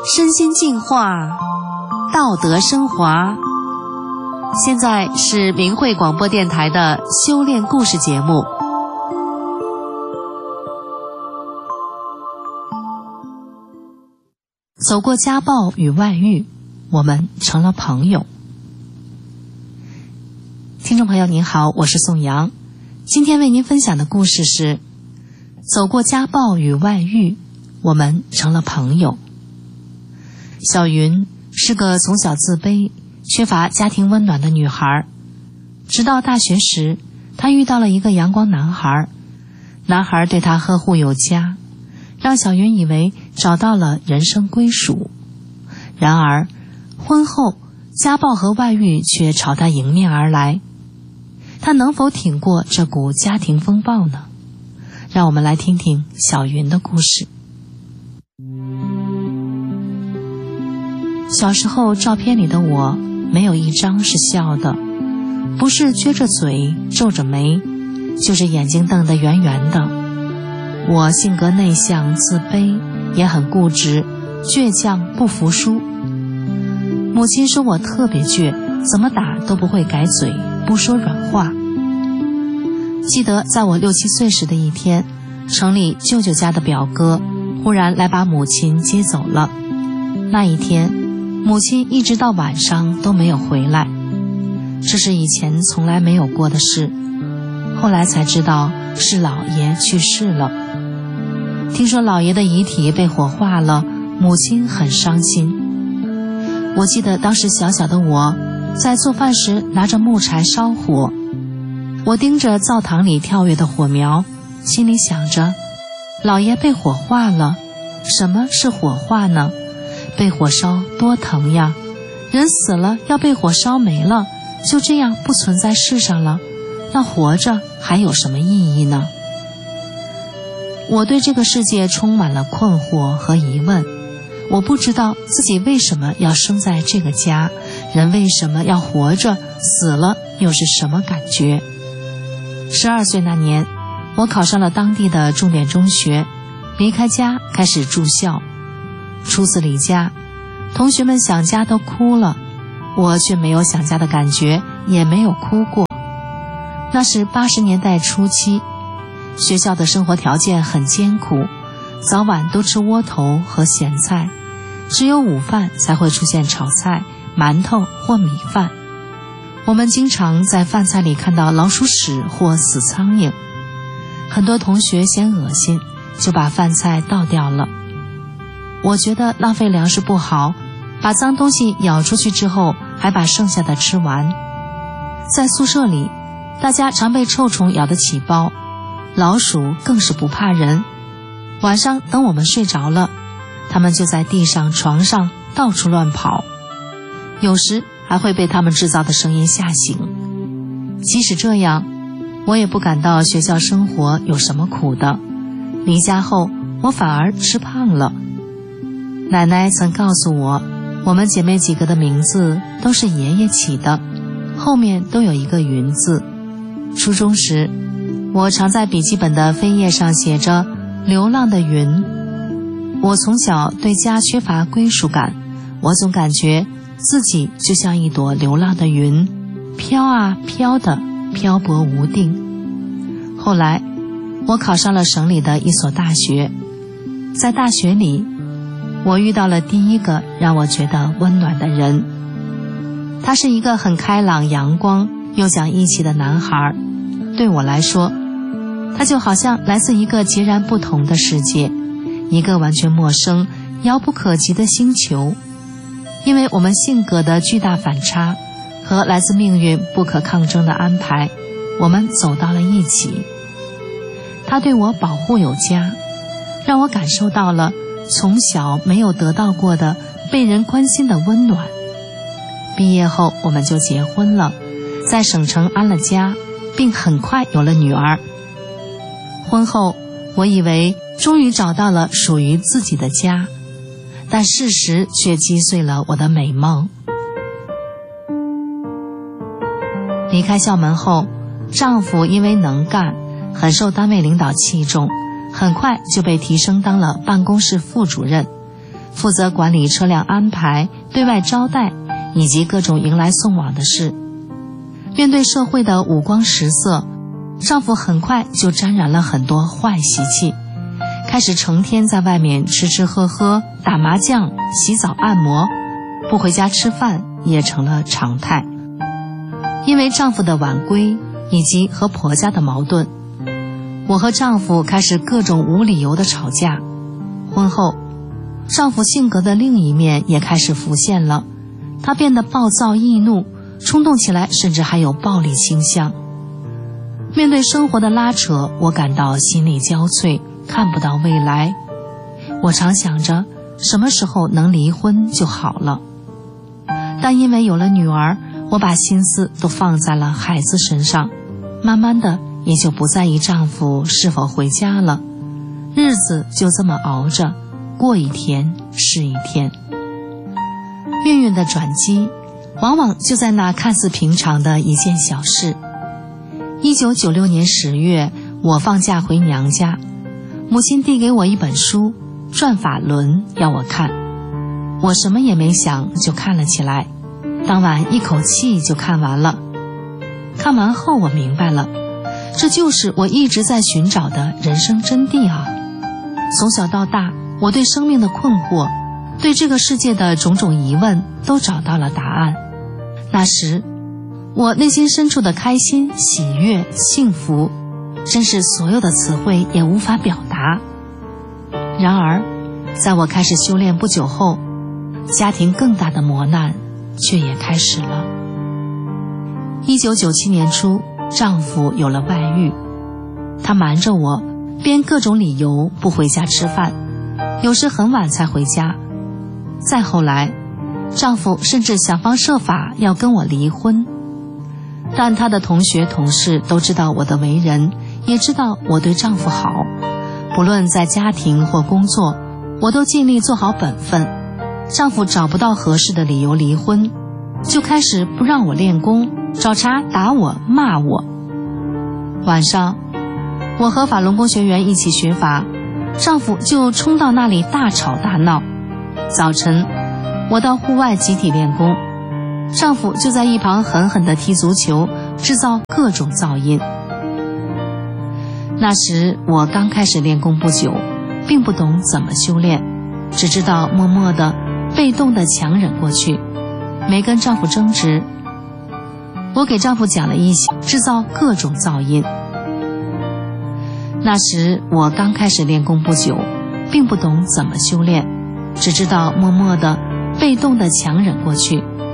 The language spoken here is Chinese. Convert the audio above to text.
身心净化，道德升华。现在是明慧广播电台的修炼故事节目。走过家暴与外遇，我们成了朋友。听众朋友您好，我是宋阳，今天为您分享的故事是走过家暴与外遇，我们成了朋友。小云是个从小自卑、缺乏家庭温暖的女孩，直到大学时，她遇到了一个阳光男孩，男孩对她呵护有加，让小云以为找到了人生归属。然而，婚后家暴和外遇却朝她迎面而来，她能否挺过这股家庭风暴呢？让我们来听听小云的故事。小时候照片里的我，没有一张是笑的，不是撅着嘴皱着眉，就是眼睛瞪得圆圆的。我性格内向自卑，也很固执倔强不服输。母亲说我特别倔，怎么打都不会改嘴，不说软话。记得在我6、7岁时的一天，城里舅舅家的表哥忽然来把母亲接走了。那一天母亲一直到晚上都没有回来，这是以前从来没有过的事。后来才知道是姥爷去世了。听说姥爷的遗体被火化了，母亲很伤心。我记得当时小小的我在做饭时拿着木柴烧火，我盯着灶堂里跳跃的火苗，心里想着姥爷被火化了。什么是火化呢？被火烧多疼呀，人死了要被火烧没了，就这样不存在世上了，那活着还有什么意义呢？我对这个世界充满了困惑和疑问，我不知道自己为什么要生在这个家，人为什么要活着，死了又是什么感觉。12岁那年，我考上了当地的重点中学，离开家开始住校。初次离家，同学们想家都哭了，我却没有想家的感觉，也没有哭过。那是80年代初期，学校的生活条件很艰苦，早晚都吃窝头和咸菜，只有午饭才会出现炒菜、馒头或米饭。我们经常在饭菜里看到老鼠屎或死苍蝇，很多同学嫌恶心，就把饭菜倒掉了。我觉得浪费粮食不好，把脏东西舀出去之后，还把剩下的吃完。在宿舍里，大家常被臭虫咬得起包，老鼠更是不怕人。晚上等我们睡着了，它们就在地上、床上到处乱跑，有时还会被它们制造的声音吓醒。即使这样，我也不感到学校生活有什么苦的。离家后，我反而吃胖了。奶奶曾告诉我，我们姐妹几个的名字都是爷爷起的，后面都有一个云字。初中时，我常在笔记本的扉页上写着流浪的云。我从小对家缺乏归属感，我总感觉自己就像一朵流浪的云，飘啊飘的，漂泊无定。后来我考上了省里的一所大学，在大学里，我遇到了第一个让我觉得温暖的人。他是一个很开朗、阳光又讲义气的男孩。对我来说，他就好像来自一个截然不同的世界，一个完全陌生、遥不可及的星球。因为我们性格的巨大反差和来自命运不可抗争的安排，我们走到了一起。他对我保护有加，让我感受到了从小没有得到过的被人关心的温暖。毕业后我们就结婚了，在省城安了家，并很快有了女儿。婚后，我以为终于找到了属于自己的家，但事实却击碎了我的美梦。离开校门后，丈夫因为能干，很受单位领导器重，很快就被提升当了办公室副主任， 负责管理车辆安排、对外招待以及各种迎来送往的事。面对社会的五光十色，丈夫很快就沾染了很多坏习气，开始成天在外面吃吃喝喝、打麻将、洗澡按摩，不回家吃饭也成了常态。因为丈夫的晚归以及和婆家的矛盾，我和丈夫开始各种无理由的吵架。婚后，丈夫性格的另一面也开始浮现了，他变得暴躁易怒，冲动起来甚至还有暴力倾向。面对生活的拉扯，我感到心力交瘁，看不到未来。我常想着什么时候能离婚就好了，但因为有了女儿，我把心思都放在了孩子身上，慢慢的也就不在意丈夫是否回家了。日子就这么熬着，过一天是一天。命运的转机往往就在那看似平常的一件小事。1996年10月，我放假回娘家，母亲递给我一本书《转法轮》，要我看。我什么也没想就看了起来，当晚一口气就看完了。看完后我明白了，这就是我一直在寻找的人生真谛啊！从小到大，我对生命的困惑，对这个世界的种种疑问都找到了答案。那时我内心深处的开心、喜悦、幸福，真是所有的词汇也无法表达。然而在我开始修炼不久后，家庭更大的磨难却也开始了。1997年初，丈夫有了外遇，他瞒着我，编各种理由不回家吃饭，有时很晚才回家。再后来，丈夫甚至想方设法要跟我离婚，但他的同学同事都知道我的为人，也知道我对丈夫好，不论在家庭或工作，我都尽力做好本分。丈夫找不到合适的理由离婚，就开始不让我练功，找茬打我骂我。晚上我和法轮功学员一起学法，丈夫就冲到那里大吵大闹。早晨我到户外集体练功，丈夫就在一旁狠狠地踢足球，制造各种噪音。那时我刚开始练功不久，并不懂怎么修炼，只知道默默地被动地强忍过去，没跟丈夫争执。我给丈夫讲了一些，制造各种噪音。那时我刚开始练功不久，并不懂怎么修炼，只知道默默地被动地强忍过去，